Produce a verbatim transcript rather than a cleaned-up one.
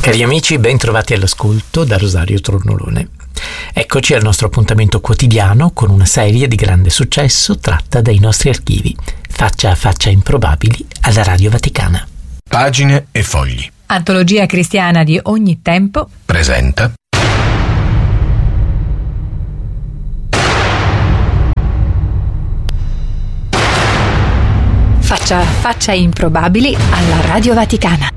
Cari amici, ben trovati all'ascolto da Rosario Tornolone. Eccoci al nostro appuntamento quotidiano con una serie di grande successo tratta dai nostri archivi, faccia a faccia improbabili alla Radio Vaticana. Pagine e fogli. Antologia cristiana di ogni tempo. Presenta Faccia a faccia improbabili alla Radio Vaticana.